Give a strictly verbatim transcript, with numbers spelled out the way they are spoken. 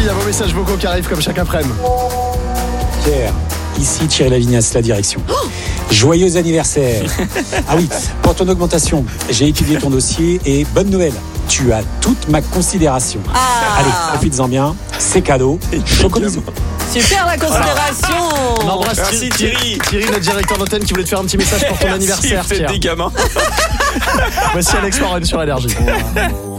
il y a vos messages vocaux qui arrivent comme chaque après-midi. Pierre, ici Thierry Lavignas, la direction. Oh, joyeux anniversaire. Ah oui, pour ton augmentation, j'ai étudié ton dossier et bonne nouvelle, tu as toute ma considération. Ah. Allez, profites-en bien, c'est cadeau. Chocobisou. Super la considération. On embrasse Merci, Thierry, Thierry. Thierry, notre directeur d'antenne qui voulait te faire un petit message pour ton Merci, anniversaire. faites Pierre. des gamins. Voici Alex Warren sur Énergie.